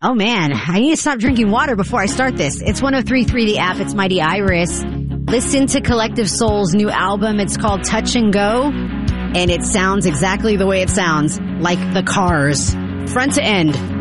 Oh man, I need to stop drinking water before I start this. It's 103.3 The App. It's Mighty Iris. Listen to Collective Soul's new album. It's called Touch and Go. And it sounds exactly the way it sounds, like the Cars. Front to end.